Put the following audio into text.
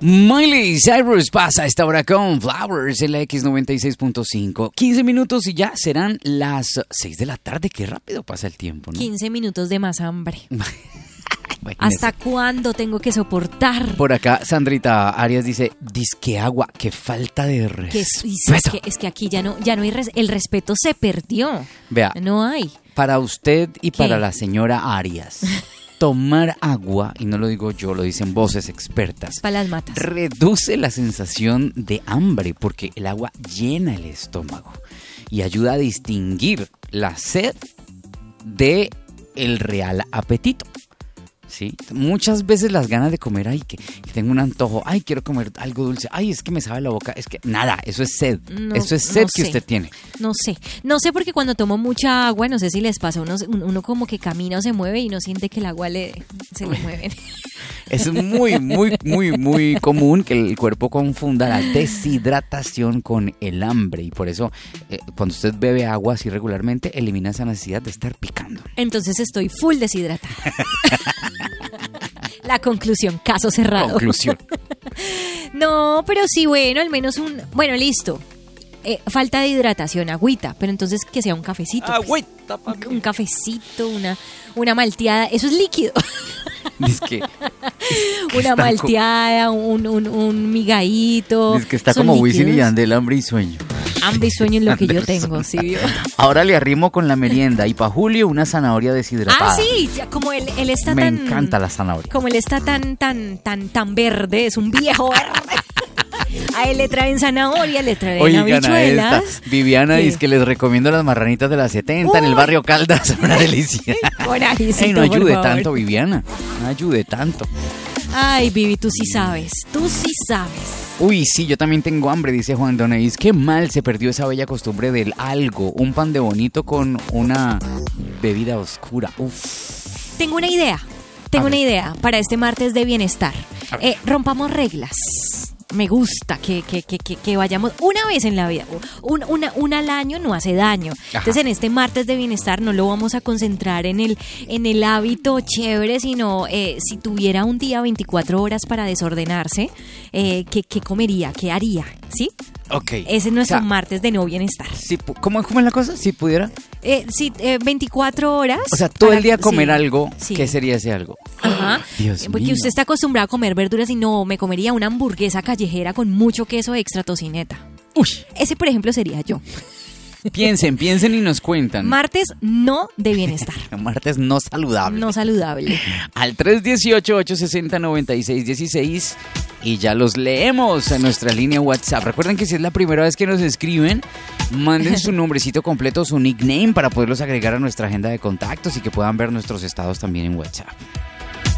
Miley Cyrus pasa a esta hora con Flowers en la X96.5. 15 minutos y ya serán las 6 de la tarde. Qué rápido pasa el tiempo, ¿no? 15 minutos de más hambre. Imagínese. ¿Hasta cuándo tengo que soportar? Por acá, Sandrita Arias dice, disque agua, qué falta de respeto. Es que aquí ya no hay el respeto se perdió. Vea, no hay. Para usted y ¿Qué? para la señora Arias, tomar agua, y no lo digo yo, lo dicen voces expertas, Para las matas. reduce la sensación de hambre porque el agua llena el estómago y ayuda a distinguir la sed de el real apetito. ¿Sí? Muchas veces las ganas de comer, ay, que tengo un antojo, ay, quiero comer algo dulce, ay, es que me sabe la boca, es que nada, eso es sed, eso es sed que usted tiene. No sé porque cuando tomo mucha agua, no sé si les pasa, uno como que camina o se mueve y no siente que el agua se le mueve. Es muy común que el cuerpo confunda la deshidratación con el hambre y por eso cuando usted bebe agua así regularmente, elimina esa necesidad de estar picando. Entonces estoy full deshidratada. La conclusión, caso cerrado. Conclusión. No, pero sí, bueno, al menos bueno, listo. Falta de hidratación, agüita, pero entonces que sea un cafecito. Agüita, pues. Un cafecito, una malteada, eso es líquido. Es que una malteada, un migadito. Es que está como Wisin y Yandel, hambre y sueño. Hambre y sueño es lo que yo tengo, ¿sí vio? Ahora le arrimo con la merienda y para Julio una zanahoria deshidratada. Ah, sí, ya, como él está Me tan... Me encanta la zanahoria. Como él está tan verde, es un viejo verde. A él le traen zanahoria, le traen habichuelas. Viviana dice que les recomiendo las marranitas de las 70 en el barrio Caldas, una delicia. Corajicito, no ayude por favor. tanto, Viviana, no ayude tanto. Ay, Vivi, tú sí sabes. Uy, sí, yo también tengo hambre, dice Juan Doneis. Qué mal se perdió esa bella costumbre del algo, un pan de bonito con una bebida oscura. Uf. Tengo una idea para este martes de bienestar. Rompamos reglas. Me gusta que vayamos una vez en la vida. Una al año no hace daño. Ajá. Entonces, en este martes de bienestar no lo vamos a concentrar en el hábito chévere, sino si tuviera un día 24 horas para desordenarse, ¿qué comería? ¿Qué haría? ¿Sí? Ok. Ese es nuestro martes de no bienestar. Sí, ¿cómo es la cosa? Si pudiera. 24 horas. O sea, todo el día comer algo, sí. ¿Qué sería ese algo? Ajá. Dios Porque mío. usted está acostumbrado a comer verduras y no, me comería una hamburguesa callejera con mucho queso extra tocineta. Uy. Ese, por ejemplo, sería yo. Piensen y nos cuentan. Martes no de bienestar. Martes no saludable. No saludable. Al 318-860-9616 y ya los leemos en nuestra línea WhatsApp. Recuerden que si es la primera vez que nos escriben, manden su nombrecito completo, su nickname para poderlos agregar a nuestra agenda de contactos y que puedan ver nuestros estados también en WhatsApp.